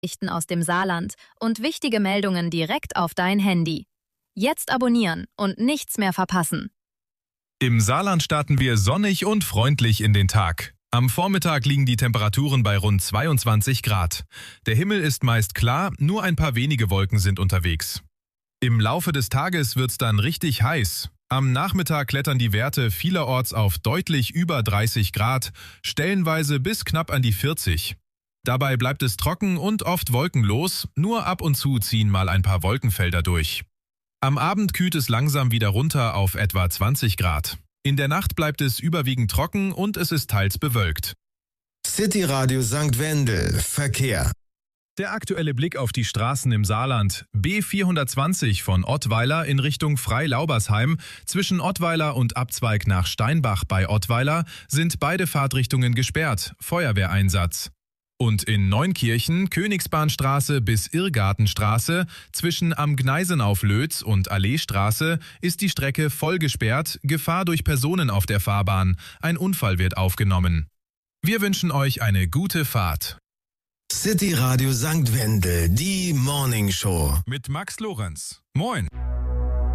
Nachrichten aus dem Saarland und wichtige Meldungen direkt auf dein Handy. Jetzt abonnieren und nichts mehr verpassen. Im Saarland starten wir sonnig und freundlich in den Tag. Am Vormittag liegen die Temperaturen bei rund 22 Grad. Der Himmel ist meist klar, nur ein paar wenige Wolken sind unterwegs. Im Laufe des Tages wird's dann richtig heiß. Am Nachmittag klettern die Werte vielerorts auf deutlich über 30 Grad, stellenweise bis knapp an die 40. Dabei bleibt es trocken und oft wolkenlos, nur ab und zu ziehen mal ein paar Wolkenfelder durch. Am Abend kühlt es langsam wieder runter auf etwa 20 Grad. In der Nacht bleibt es überwiegend trocken und es ist teils bewölkt. City Radio St. Wendel, Verkehr. Der aktuelle Blick auf die Straßen im Saarland. B420 von Ottweiler in Richtung Freilaubersheim. Zwischen Ottweiler und Abzweig nach Steinbach bei Ottweiler sind beide Fahrtrichtungen gesperrt. Feuerwehreinsatz. Und in Neunkirchen, Königsbahnstraße bis Irrgartenstraße, zwischen Am Gneisenau-Lötz und Alleestraße ist die Strecke voll gesperrt, Gefahr durch Personen auf der Fahrbahn. Ein Unfall wird aufgenommen. Wir wünschen euch eine gute Fahrt. City Radio St. Wendel, die Morning Show. Mit Max Lorenz. Moin.